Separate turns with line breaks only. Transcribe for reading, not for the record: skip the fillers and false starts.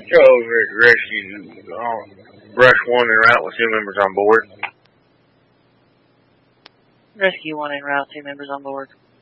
Over at Rescue, Brush 1 en route with 2 members on board.
Rescue 1 en route, 2 members on board.